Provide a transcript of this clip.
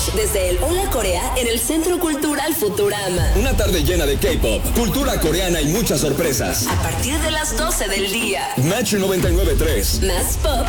desde el Hola Corea en el Centro Cultural Futurama. Una tarde llena de K-pop, cultura coreana y muchas sorpresas. A partir de las 12 del día. Match 99.3. Más pop,